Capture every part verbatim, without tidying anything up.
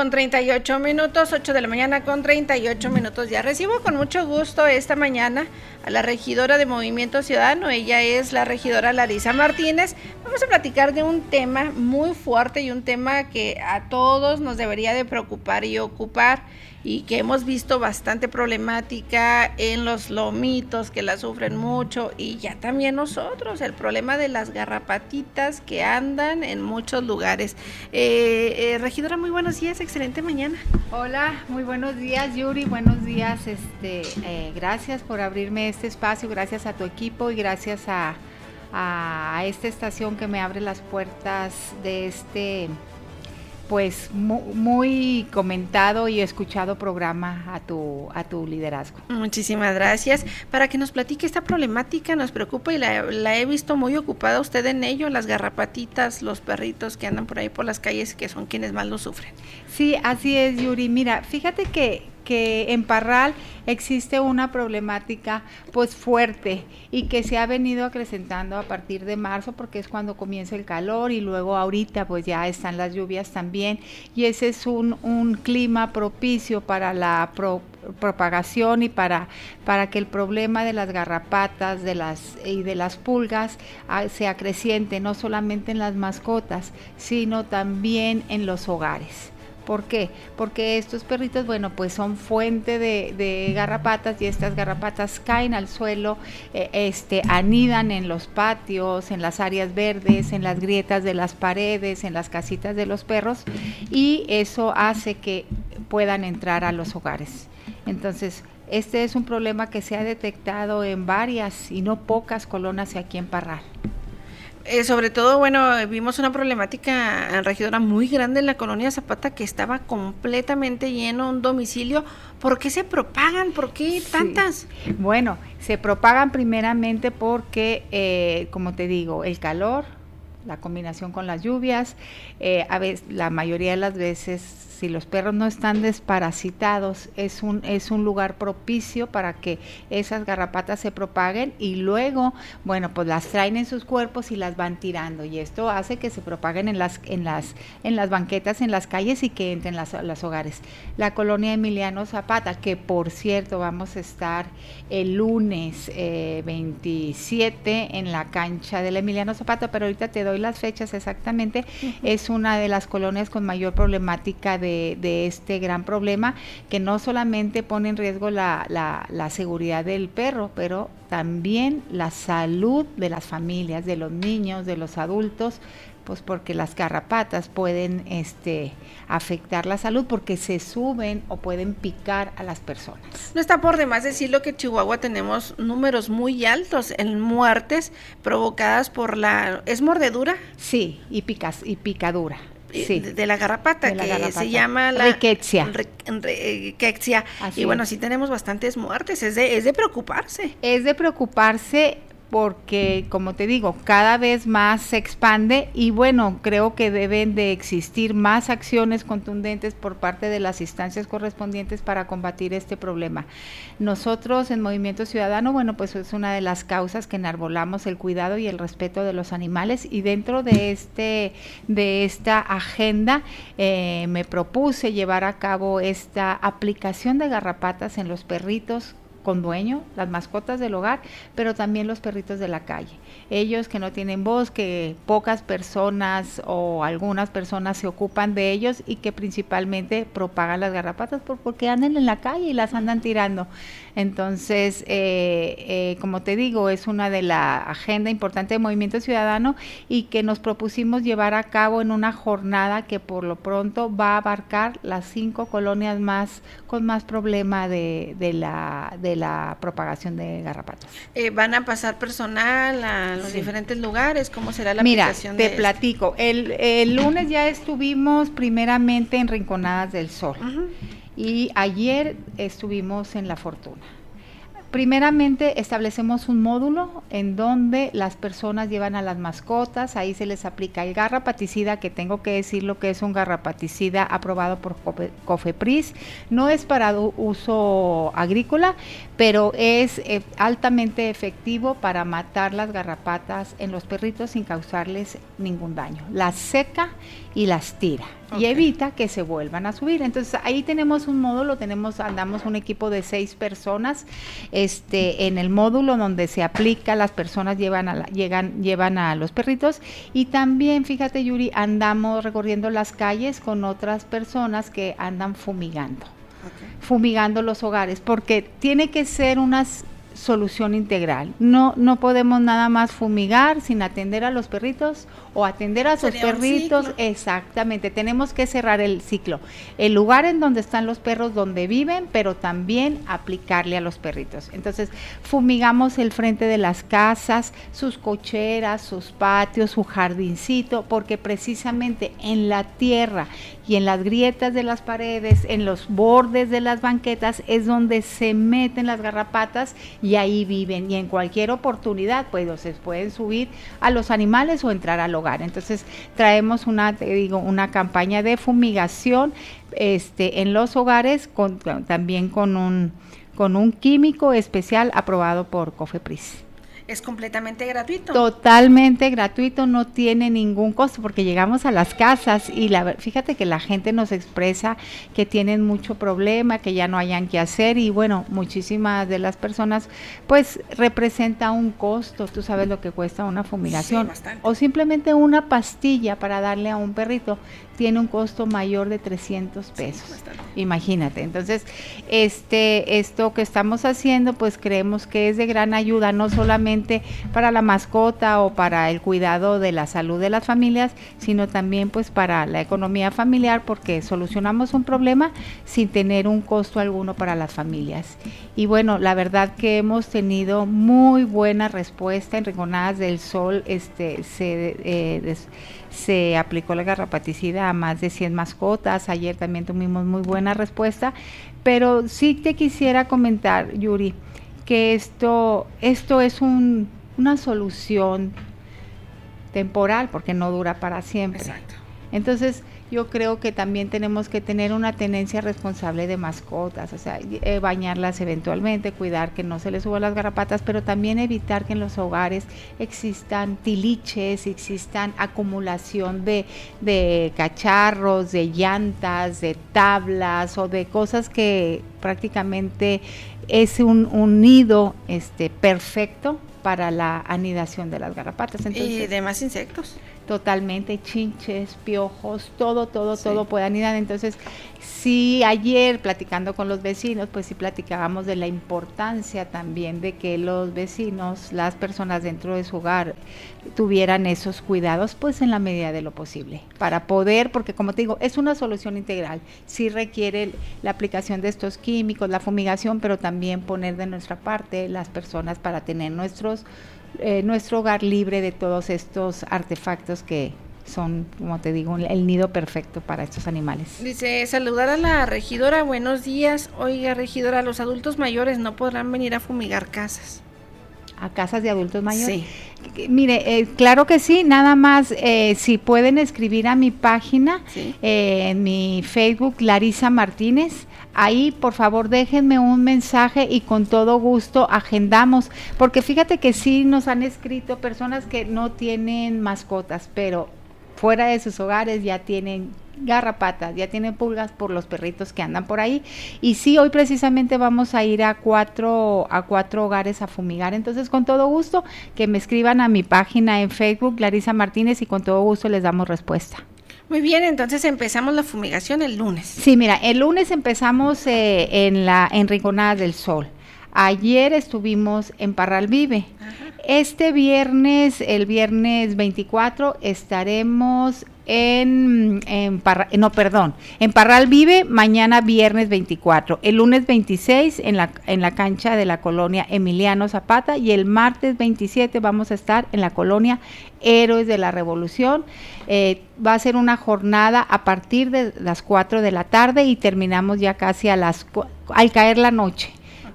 con treinta y ocho minutos, ocho de la mañana con treinta y ocho minutos. Ya recibo con mucho gusto esta mañana a la regidora de Movimiento Ciudadano. Ella es la regidora Larisa Martínez. Vamos a platicar de un tema muy fuerte y un tema que a todos nos debería de preocupar y ocupar, y que hemos visto bastante problemática en los lomitos, que la sufren mucho, y ya también nosotros, el problema de las garrapatitas que andan en muchos lugares. Eh, eh, regidora, muy buenos días, excelente mañana. Hola, muy buenos días, Yuri, buenos días, este, eh, gracias por abrirme este espacio, gracias a tu equipo y gracias a, a esta estación que me abre las puertas de este, pues, muy, muy comentado y escuchado programa a tu, a tu liderazgo. Muchísimas gracias. Para que nos platique esta problemática, nos preocupa y la, la he visto muy ocupada usted en ello, las garrapatitas, los perritos que andan por ahí por las calles, que son quienes más lo sufren. Sí, así es, Yuri. Mira, fíjate que que en Parral existe una problemática pues fuerte y que se ha venido acrecentando a partir de marzo, porque es cuando comienza el calor y luego ahorita pues ya están las lluvias también, y ese es un, un clima propicio para la pro, propagación y para, para que el problema de las garrapatas de las, y de las pulgas ah, se acreciente no solamente en las mascotas, sino también en los hogares. ¿Por qué? Porque estos perritos, bueno, pues son fuente de, de garrapatas, y estas garrapatas caen al suelo, eh, este, anidan en los patios, en las áreas verdes, en las grietas de las paredes, en las casitas de los perros, y eso hace que puedan entrar a los hogares. Entonces, este es un problema que se ha detectado en varias y no pocas colonias aquí en Parral. Eh, sobre todo, bueno, vimos una problemática, regidora, muy grande en la colonia Zapata, que estaba completamente lleno un domicilio. ¿Por qué se propagan? ¿Por qué tantas? Sí. Bueno, se propagan primeramente porque, eh, como te digo, el calor, la combinación con las lluvias, eh, a veces, la mayoría de las veces, si los perros no están desparasitados, es un, es un lugar propicio para que esas garrapatas se propaguen, y luego, bueno, pues las traen en sus cuerpos y las van tirando, y esto hace que se propaguen en las, en las, en las banquetas, en las calles, y que entren las, los hogares. La colonia Emiliano Zapata, que por cierto vamos a estar el lunes eh, veintisiete en la cancha del Emiliano Zapata, pero ahorita te doy las fechas exactamente. Uh-huh. Es una de las colonias con mayor problemática de De, de este gran problema, que no solamente pone en riesgo la, la, la seguridad del perro, pero también la salud de las familias, de los niños, de los adultos, pues porque las garrapatas pueden este, afectar la salud porque se suben o pueden picar a las personas. No está por demás decirlo que en Chihuahua tenemos números muy altos en muertes provocadas por la... ¿Es mordedura? Sí, y, picas, y picadura. Sí. De, de la garrapata, de la que garrapata. Se llama la riquexia. Riquexia. Y bueno, sí tenemos bastantes muertes, es de, es de preocuparse. Es de preocuparse porque, como te digo, cada vez más se expande, y bueno, creo que deben de existir más acciones contundentes por parte de las instancias correspondientes para combatir este problema. Nosotros en Movimiento Ciudadano, bueno, pues es una de las causas que enarbolamos el cuidado y el respeto de los animales, y dentro de este de esta agenda eh, me propuse llevar a cabo esta aplicación de garrapatas en los perritos con dueño, las mascotas del hogar, pero también los perritos de la calle. Ellos que no tienen voz, que pocas personas o algunas personas se ocupan de ellos, y que principalmente propagan las garrapatas por, porque andan en la calle y las andan tirando. Entonces, eh, eh, como te digo, es una de la agenda importante de Movimiento Ciudadano, y que nos propusimos llevar a cabo en una jornada que por lo pronto va a abarcar las cinco colonias más con más problema de, de la de la propagación de garrapatas. Eh, ¿Van a pasar personal a los sí. diferentes lugares? ¿Cómo será la Mira, aplicación te de platico. El, el lunes ya estuvimos primeramente en Rinconadas del Sol, uh-huh. y ayer estuvimos en La Fortuna. Primeramente establecemos un módulo en donde las personas llevan a las mascotas, ahí se les aplica el garrapaticida, que tengo que decir lo que es un garrapaticida aprobado por COFEPRIS, no es para uso agrícola, pero es eh, altamente efectivo para matar las garrapatas en los perritos sin causarles ningún daño. Las seca y las tira. okay. y evita que se vuelvan a subir. Entonces ahí tenemos un módulo, tenemos, andamos un equipo de seis personas, este, en el módulo donde se aplica, las personas llevan a la, llegan, llevan a los perritos, y también, fíjate Yuri, andamos recorriendo las calles con otras personas que andan fumigando, okay. fumigando los hogares, porque tiene que ser unas solución integral. No no podemos nada más fumigar sin atender a los perritos o atender a sus perritos. Exactamente, tenemos que cerrar el ciclo. El lugar en donde están los perros, donde viven, pero también aplicarle a los perritos. Entonces, fumigamos el frente de las casas, sus cocheras, sus patios, su jardincito, porque precisamente en la tierra y en las grietas de las paredes, en los bordes de las banquetas, es donde se meten las garrapatas y ahí viven, y en cualquier oportunidad pues se pueden subir a los animales o entrar al hogar. Entonces traemos una, te digo, una campaña de fumigación este, en los hogares, con, también con un, con un químico especial aprobado por COFEPRIS. ¿Es completamente gratuito? Totalmente gratuito, no tiene ningún costo, porque llegamos a las casas y la, fíjate que la gente nos expresa que tienen mucho problema, que ya no hayan qué hacer, y bueno, muchísimas de las personas pues representa un costo. Tú sabes lo que cuesta una fumigación, sí, o simplemente una pastilla para darle a un perrito tiene un costo mayor de trescientos pesos, sí, imagínate. Entonces, este, esto que estamos haciendo, pues creemos que es de gran ayuda, no solamente para la mascota o para el cuidado de la salud de las familias, sino también pues para la economía familiar, porque solucionamos un problema sin tener un costo alguno para las familias. Y bueno, la verdad que hemos tenido muy buena respuesta. En Rinconadas del Sol este, se, eh, des, se aplicó la garrapaticida a más de cien mascotas. Ayer también tuvimos muy buena respuesta, pero sí te quisiera comentar, Yuri, que esto, esto es un, una solución temporal, porque no dura para siempre. Exacto. Entonces, yo creo que también tenemos que tener una tenencia responsable de mascotas, o sea, eh, bañarlas eventualmente, cuidar que no se les suban las garrapatas, pero también evitar que en los hogares existan tiliches, existan acumulación de, de cacharros, de llantas, de tablas o de cosas que prácticamente es un, un nido este, perfecto para la anidación de las garrapatas. Entonces, y demás insectos. Totalmente, chinches, piojos, todo, todo, sí. todo puede anidar. Entonces, sí, ayer platicando con los vecinos, pues sí platicábamos de la importancia también de que los vecinos, las personas dentro de su hogar, tuvieran esos cuidados, pues en la medida de lo posible, para poder, porque como te digo, es una solución integral, sí requiere la aplicación de estos químicos, la fumigación, pero también poner de nuestra parte las personas para tener nuestros Eh, nuestro hogar libre de todos estos artefactos que son, como te digo, el nido perfecto para estos animales. Dice, saludar a la regidora, buenos días. Oiga, regidora, los adultos mayores no podrán venir a fumigar casas. ¿A casas de adultos mayores? Sí. Mire, eh, claro que sí, nada más eh, si pueden escribir a mi página, sí. eh, en mi Facebook, Larisa Martínez. Ahí, por favor, déjenme un mensaje y con todo gusto agendamos, porque fíjate que sí nos han escrito personas que no tienen mascotas, pero fuera de sus hogares ya tienen garrapatas, ya tienen pulgas por los perritos que andan por ahí. Y sí, hoy precisamente vamos a ir a cuatro, a cuatro hogares a fumigar. Entonces, con todo gusto, que me escriban a mi página en Facebook, Larisa Martínez, y con todo gusto les damos respuesta. Muy bien, entonces empezamos la fumigación el lunes. Sí, mira, el lunes empezamos eh, en la en Rinconadas del Sol. Ayer estuvimos en Parral Vive. Ajá. Este viernes, el viernes veinticuatro, estaremos en, en Parral, no, perdón, en Parral Vive, mañana viernes veinticuatro. El lunes veintiséis en la, en la cancha de la colonia Emiliano Zapata, y el martes veintisiete vamos a estar en la colonia Héroes de la Revolución. Eh, va a ser una jornada a partir de las cuatro de la tarde y terminamos ya casi a las al caer la noche.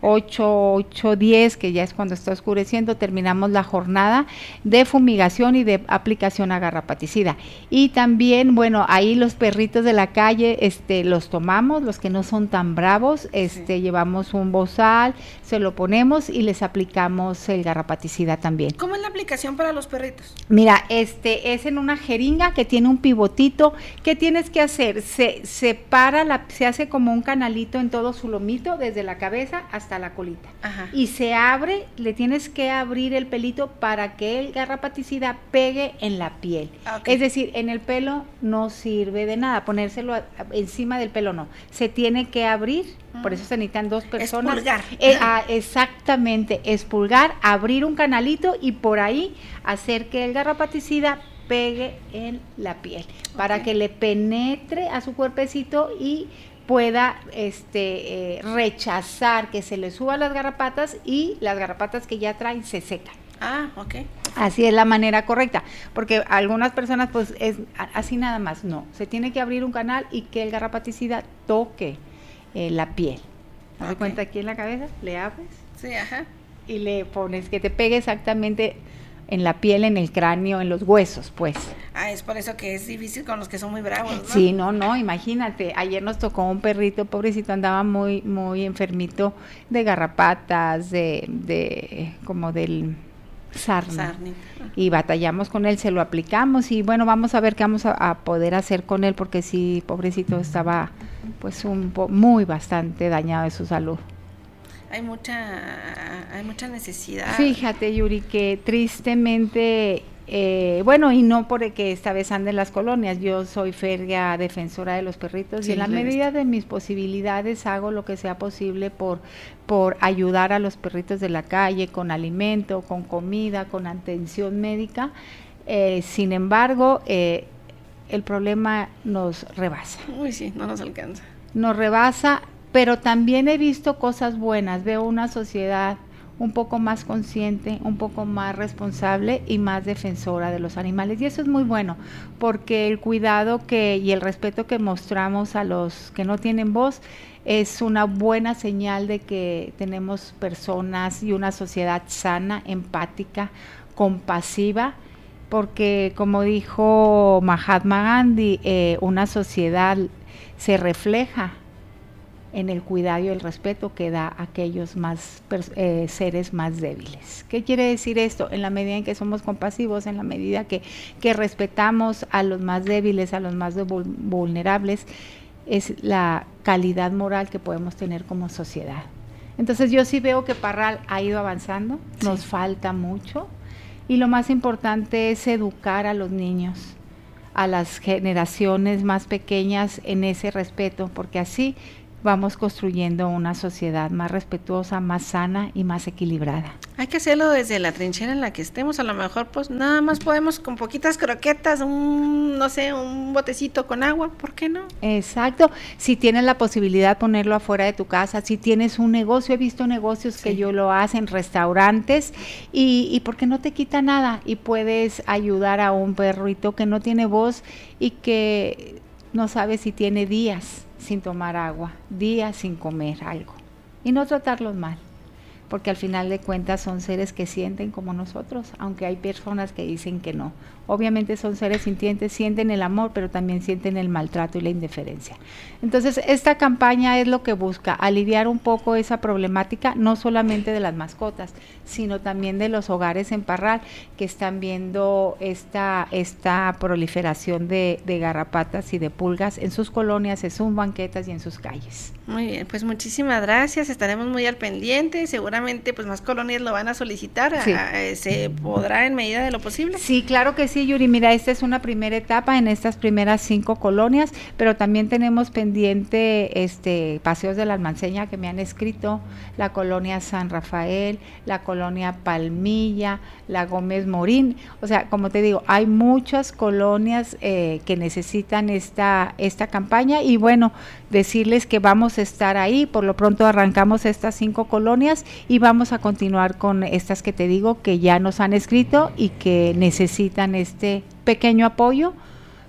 ocho, ocho, diez, que ya es cuando está oscureciendo, terminamos la jornada de fumigación y de aplicación a garrapaticida. Y también, bueno, ahí los perritos de la calle, este, los tomamos, los que no son tan bravos, este, sí. llevamos un bozal, se lo ponemos y les aplicamos el garrapaticida también. ¿Cómo es la aplicación para los perritos? Mira, este, es en una jeringa que tiene un pivotito. ¿Qué tienes que hacer? Se separa, la, se hace como un canalito en todo su lomito, desde la cabeza hasta la colita. Ajá. Y se abre, le tienes que abrir el pelito para que el garrapaticida pegue en la piel. Okay. Es decir, en el pelo no sirve de nada, ponérselo a, a, encima del pelo no. Se tiene que abrir, mm. por eso se necesitan dos personas. Expulgar. Eh, ah, exactamente, expulgar, abrir un canalito y por ahí hacer que el garrapaticida pegue en la piel, okay. para que le penetre a su cuerpecito y pueda este eh, rechazar que se le suban las garrapatas y las garrapatas que ya traen se secan. Ah, ok. Así es la manera correcta, porque algunas personas pues es así nada más, no, se tiene que abrir un canal y que el garrapaticida toque eh, la piel. ¿Te das okay. cuenta aquí en la cabeza? Le abres. Sí, ajá. Y le pones que te pegue exactamente en la piel, en el cráneo, en los huesos, pues. Ah, es por eso que es difícil con los que son muy bravos, ¿no? Sí, no, no, imagínate, ayer nos tocó un perrito, pobrecito, andaba muy, muy enfermito de garrapatas, de, de, como del sarna, Sarni. Y batallamos con él, se lo aplicamos y bueno, vamos a ver qué vamos a, a poder hacer con él, porque sí, pobrecito, estaba pues un po- muy bastante dañado de su salud. Hay mucha, hay mucha necesidad. Fíjate, Yuri, que tristemente, eh, bueno, y no porque esta vez ande en las colonias, yo soy férrea defensora de los perritos, sí, y en la medida de mis posibilidades hago lo que sea posible por, por ayudar a los perritos de la calle con alimento, con comida, con atención médica. Eh, sin embargo, eh, el problema nos rebasa. Uy, sí, no nos alcanza. Nos rebasa. Pero también he visto cosas buenas, veo una sociedad un poco más consciente, un poco más responsable y más defensora de los animales, y eso es muy bueno, porque el cuidado que y el respeto que mostramos a los que no tienen voz es una buena señal de que tenemos personas y una sociedad sana, empática, compasiva, porque como dijo Mahatma Gandhi, eh, una sociedad se refleja en el cuidado y el respeto que da a aquellos más eh, seres más débiles. ¿Qué quiere decir esto? En la medida en que somos compasivos, en la medida que, que respetamos a los más débiles, a los más vulnerables, es la calidad moral que podemos tener como sociedad. Entonces yo sí veo que Parral ha ido avanzando, sí. Nos falta mucho, y lo más importante es educar a los niños, a las generaciones más pequeñas en ese respeto, porque así vamos construyendo una sociedad más respetuosa, más sana y más equilibrada. Hay que hacerlo desde la trinchera en la que estemos, a lo mejor pues nada más podemos con poquitas croquetas, un, no sé, un botecito con agua, ¿por qué no? Exacto, si tienes la posibilidad ponerlo afuera de tu casa, si tienes un negocio, he visto negocios sí. que yo lo hacen, restaurantes, y, y porque no te quita nada, y puedes ayudar a un perrito que no tiene voz y que no sabe si tiene días sin tomar agua, días sin comer algo, y no tratarlos mal, porque al final de cuentas son seres que sienten como nosotros, aunque hay personas que dicen que no. Obviamente son seres sintientes, sienten el amor, pero también sienten el maltrato y la indiferencia. Entonces, esta campaña es lo que busca, aliviar un poco esa problemática, no solamente de las mascotas, sino también de los hogares en Parral, que están viendo esta, esta proliferación de, de garrapatas y de pulgas en sus colonias, en sus banquetas y en sus calles. Muy bien, pues muchísimas gracias, estaremos muy al pendiente, seguramente pues más colonias lo van a solicitar, sí. a, a, ¿se podrá en medida de lo posible? Sí, claro que sí. Sí, Yuri, mira, esta es una primera etapa en estas primeras cinco colonias, pero también tenemos pendiente este Paseos de la Almanceña que me han escrito, la colonia San Rafael, la colonia Palmilla, la Gómez Morín, o sea, como te digo, hay muchas colonias eh, que necesitan esta, esta campaña, y bueno, decirles que vamos a estar ahí, por lo pronto arrancamos estas cinco colonias y vamos a continuar con estas que te digo que ya nos han escrito y que necesitan este pequeño apoyo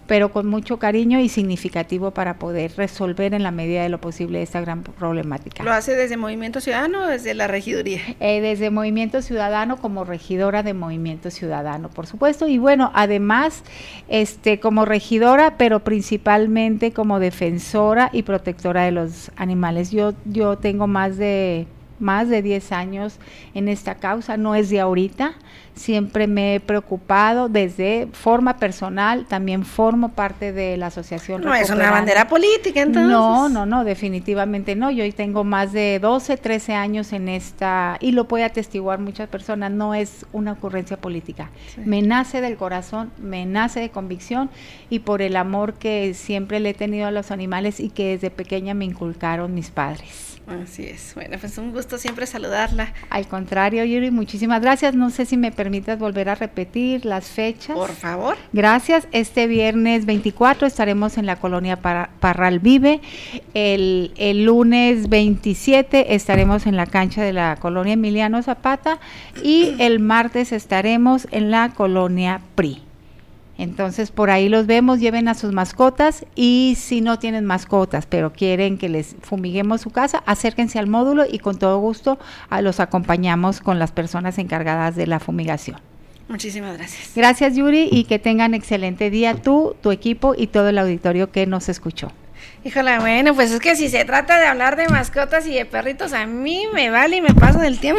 pero con mucho cariño y significativo para poder resolver en la medida de lo posible esta gran problemática. ¿Lo hace desde Movimiento Ciudadano o desde la regiduría? Eh, desde Movimiento Ciudadano, como regidora de Movimiento Ciudadano, por supuesto, y bueno, además, este, como regidora, pero principalmente como defensora y protectora de los animales. Yo, yo tengo más de más de diez años en esta causa, no es de ahorita, siempre me he preocupado desde forma personal, también formo parte de la asociación. No es una bandera política, entonces. No, no, no, definitivamente no, yo hoy tengo más de doce, trece años en esta, y lo puede atestiguar muchas personas, no es una ocurrencia política, sí. Me nace del corazón, me nace de convicción y por el amor que siempre le he tenido a los animales y que desde pequeña me inculcaron mis padres. Así es, bueno, pues un gusto siempre saludarla. Al contrario, Yuri, muchísimas gracias. No sé si me permitas volver a repetir las fechas. Por favor. Gracias. Este viernes veinticuatro estaremos en la colonia Parral Vive. El, el lunes veintisiete estaremos en la cancha de la colonia Emiliano Zapata y el martes estaremos en la colonia P R I. Entonces por ahí los vemos, lleven a sus mascotas y si no tienen mascotas pero quieren que les fumiguemos su casa, acérquense al módulo y con todo gusto a los acompañamos con las personas encargadas de la fumigación. Muchísimas gracias. Gracias, Yuri, y que tengan excelente día tú, tu equipo y todo el auditorio que nos escuchó. Híjole, bueno, pues es que si se trata de hablar de mascotas y de perritos, a mí me vale y me paso del tiempo.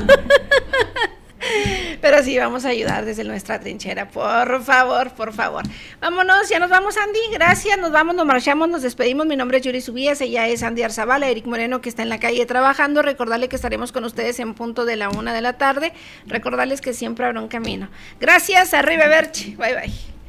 Pero sí, vamos a ayudar desde nuestra trinchera, por favor, por favor. Vámonos, ya nos vamos, Andy, gracias, nos vamos, nos marchamos, nos despedimos. Mi nombre es Yuri Subías, ella es Andy Arzabala, Eric Moreno, que está en la calle trabajando. Recordarle que estaremos con ustedes en punto de la una de la tarde. Recordarles que siempre habrá un camino. Gracias, arriba Berchi, bye bye.